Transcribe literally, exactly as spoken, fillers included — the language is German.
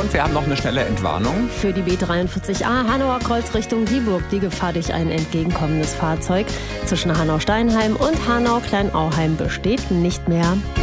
Und wir haben noch eine schnelle Entwarnung. Für die B dreiundvierzig A Hanauer Kreuz Richtung Dieburg, die Gefahr durch ein entgegenkommendes Fahrzeug zwischen Hanau-Steinheim und Hanau-Kleinauheim besteht nicht mehr.